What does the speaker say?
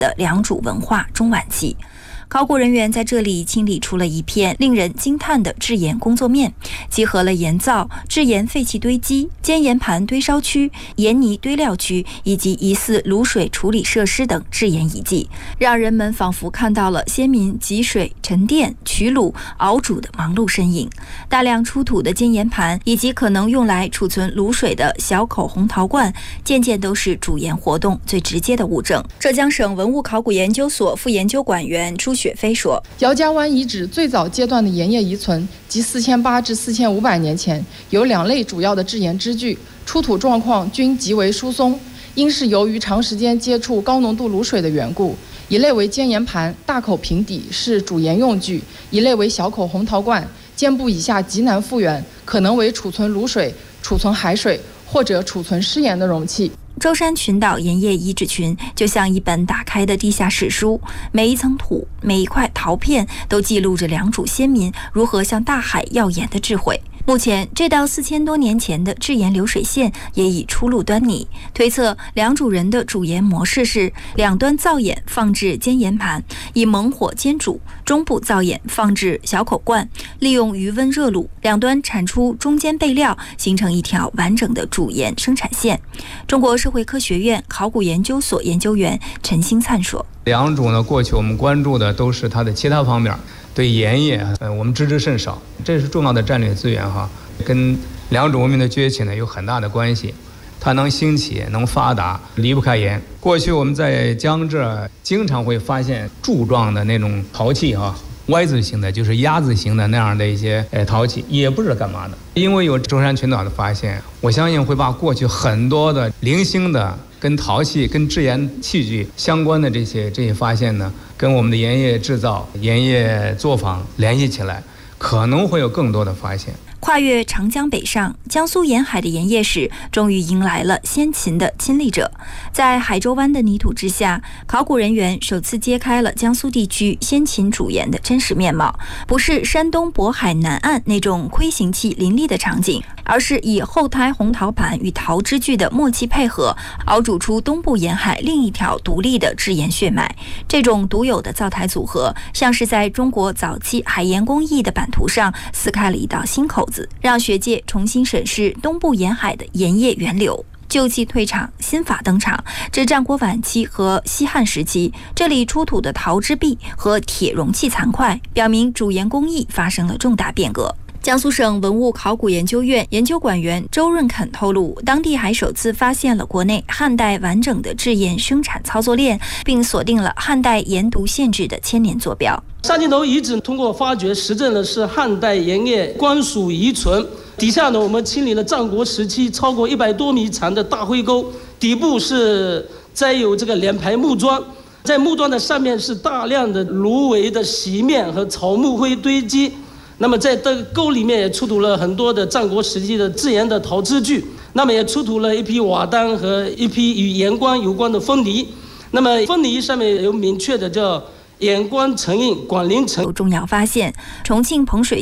的良渚文化中晚期。考古人员在这里清理出了一片令人惊叹的制盐工作面，集合了盐灶、制盐废弃堆积、煎盐盘堆烧区、盐泥堆料区以及疑似卤水处理设施等制盐遗迹，让人们仿佛看到了先民汲水、沉淀、取卤、熬煮的忙碌身影。大量出土的煎盐盘以及可能用来储存卤水的小口红陶罐，件件都是煮盐活动最直接的物证。浙江省文物考古研究所副研究馆员朱雪飞说， 姚家湾遗址最早阶段的盐业遗存即4800至4500年前，有2类主要的制盐支具，出土状况均极为疏松，应是由于长时间接触高浓度卤水的缘故。一类为煎盐盘，大口平底，是煮盐用具；一类为小口红陶罐，肩部以下极难复原，可能为储存卤水、储存海水或者储存湿盐的容器。 舟山群岛盐业遗址群就像一本打开的地下史书，每一层土、每一块陶片都记录着良渚先民如何向大海要盐的智慧。目前，这道4000多年前的制盐流水线也已初露端倪。推测良渚人的煮盐模式是两端灶眼放置煎盐盘，以猛火煎煮；中部灶眼放置小口罐，利用余温热卤，两端产出中间备料，形成一条完整的煮盐生产线。中国社会科学院考古研究所研究员陈兴灿说：“ 良渚呢，过去我们关注的都是它的其他方面。”对盐业，我们知之甚少，这是重要的战略资源哈，跟良渚文明的崛起呢有很大的关系。它能兴起、能发达，离不开盐。过去我们在江浙经常会发现柱状的那种陶器哈，Y字形的，就是鸭字形的那样的一些陶器，也不知道干嘛的。因为有舟山群岛的发现，我相信会把过去很多的零星的跟陶器、跟制盐器具相关的这些发现呢，跟我们的盐业制造、盐业作坊联系起来，可能会有更多的发现。 跨越长江北上，江苏沿海的盐业史终于迎来了先秦的亲历者。在海州湾的泥土之下，考古人员首次揭开了江苏地区先秦煮盐的真实面貌，不是山东渤海南岸那种窥形器林立的场景，而是以后胎红陶盘与陶支具的默契配合，熬煮出东部沿海另一条独立的制盐血脉。这种独有的灶台组合，像是在中国早期海盐工艺的版图上撕开了一道新口子，让学界重新审视东部沿海的盐业源流。旧器退场，新法登场。至战国晚期和西汉时期，这里出土的陶之璧和铁容器残块，表明煮盐工艺发生了重大变革。江苏省文物考古研究院研究馆员周润肯透露，当地还首次发现了国内汉代完整的制盐生产操作链，并锁定了汉代盐渎县制的千年坐标。 沙井头遗址通过发掘实证的是汉代盐业官署遗存，底下呢我们清理了战国时期超过100多米长的大灰沟，底部是栽有这个两排木桩，在木桩的上面是大量的芦苇的席面和草木灰堆积。那么在这个沟里面也出土了很多的战国时期的制盐的陶支具，那么也出土了一批瓦当和一批与盐官有关的封泥。那么封泥上面有明确的叫盐官城印、广陵城。 重要发现，重庆彭水